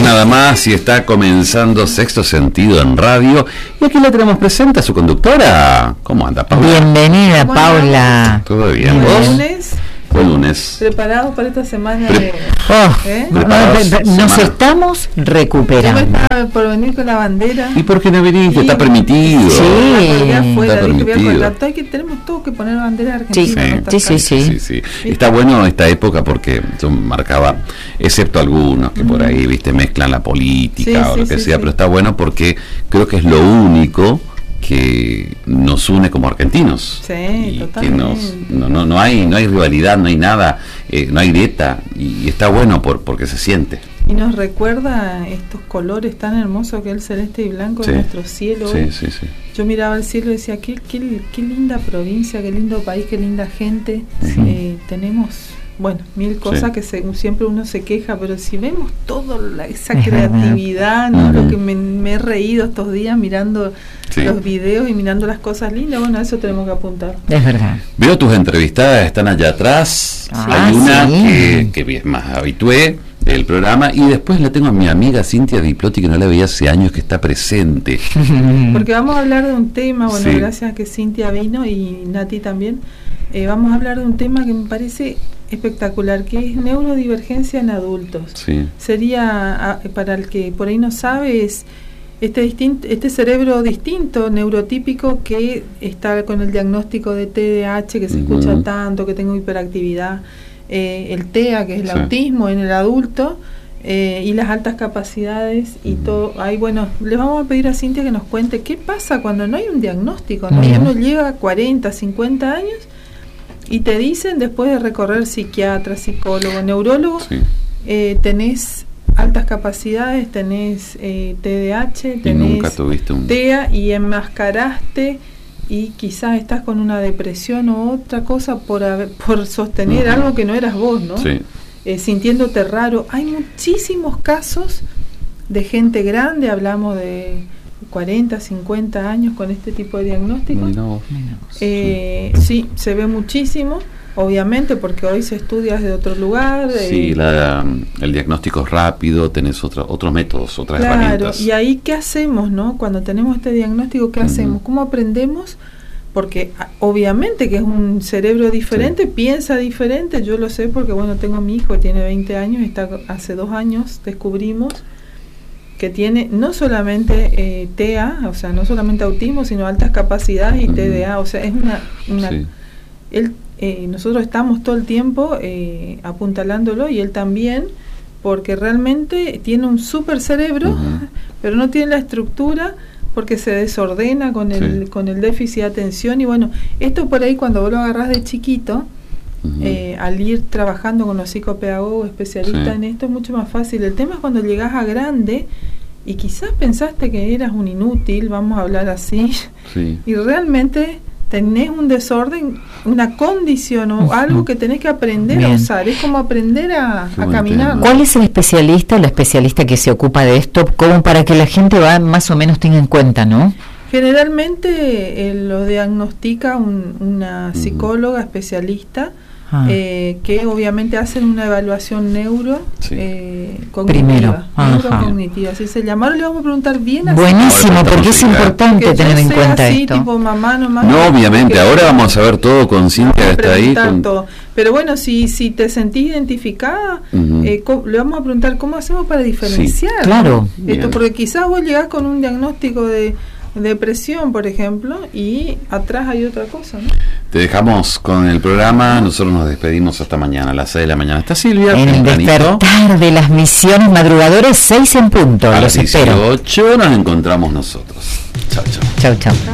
nada más y está comenzando Sexto Sentido en radio. Y aquí la tenemos presente a su conductora. ¿Cómo anda, Paula? Bienvenida, Paula. ¿Todo bien? ¿Buen lunes? Buen lunes. ¿Preparados para esta semana? Nos estamos recuperando. Yo me estaba por venir con la bandera. ¿Y por qué no viniste? Está permitido. Sí, está permitido. Tenemos todos que poner bandera argentina. Sí. Está bueno esta época porque yo marcaba, excepto algunos que por ahí, viste, mezclan la política o lo que sea, pero está bueno porque creo que es lo único que nos une como argentinos. Sí, y totalmente. que no hay rivalidad, no hay nada, no hay grieta, y está bueno porque se siente. Y nos recuerda estos colores tan hermosos que es el celeste y blanco de nuestro cielo. Sí. Yo miraba el cielo y decía, qué linda provincia, qué lindo país, qué linda gente. Tenemos, bueno, mil cosas que siempre uno se queja, pero si vemos toda esa creatividad, ¿no? Lo que me he reído estos días mirando los videos y mirando las cosas lindas, bueno, a eso tenemos que apuntar. Es verdad. Veo tus entrevistadas, están allá atrás. Hay una que es más habitué del programa, y después la tengo a mi amiga Cintia Diplotti, que no la veía hace años, que está presente. Porque vamos a hablar de un tema, bueno, gracias a que Cintia vino y Nati también, vamos a hablar de un tema que me parece espectacular, que es neurodivergencia en adultos. Sería, para el que por ahí no sabe, es este cerebro distinto, neurotípico, que está con el diagnóstico de TDAH, que se escucha tanto, que tengo hiperactividad, el TEA, que es el autismo en el adulto, y las altas capacidades y todo. Ahí, bueno, les vamos a pedir a Cintia que nos cuente qué pasa cuando no hay un diagnóstico, ¿no? Uno llega a 40, 50 años y te dicen, después de recorrer psiquiatra, psicólogo, neurólogo, tenés altas capacidades, tenés TDAH, tenés nunca tuviste un TEA, y enmascaraste, y quizás estás con una depresión o otra cosa por sostener algo que no eras vos, ¿no? Sintiéndote raro. Hay muchísimos casos de gente grande, hablamos de 40, 50 años con este tipo de diagnósticos. Sí, se ve muchísimo, obviamente, porque hoy se estudia desde otro lugar. El diagnóstico es rápido, tenés otros métodos, otras herramientas. Y ahí, ¿qué hacemos, no? Cuando tenemos este diagnóstico, ¿qué hacemos? ¿Cómo aprendemos? Porque obviamente que es un cerebro diferente, piensa diferente. Yo lo sé porque, bueno, tengo a mi hijo que tiene 20 años, hace 2 años descubrimos que tiene no solamente TEA, o sea, no solamente autismo, sino altas capacidades y TDA, o sea, es nosotros estamos todo el tiempo apuntalándolo, y él también, porque realmente tiene un super cerebro, pero no tiene la estructura, porque se desordena con el déficit de atención. Y bueno, esto por ahí cuando vos lo agarrás de chiquito, al ir trabajando con los psicopedagogos especialistas en esto, es mucho más fácil. El tema es cuando llegás a grande y quizás pensaste que eras un inútil, vamos a hablar así, y realmente tenés un desorden, una condición o algo que tenés que aprender a usar. Es como aprender a caminar. ¿Cuál es el especialista o la especialista que se ocupa de esto, como para que la gente más o menos tenga en cuenta, ¿no? Generalmente lo diagnostica una psicóloga especialista, que obviamente hacen una evaluación neurocognitiva. Neurocognitiva, así se llama. Ahora le vamos a preguntar bien así. Buenísimo, porque es importante tener en cuenta así, esto. Tipo mamá, no, obviamente, ahora vamos a ver todo con Cintia, está ahí. Pero bueno, si te sentís identificada, le vamos a preguntar cómo hacemos para diferenciar. Claro. Esto, porque quizás vos llegás con un diagnóstico de depresión, por ejemplo, y atrás hay otra cosa, ¿no? Te dejamos con el programa, nosotros nos despedimos hasta mañana, a las 6 de la mañana. ¿Está Silvia? En el despertar de las misiones madrugadores, 6 en punto. A los las espero. 18 nos encontramos nosotros. Chao. Chao.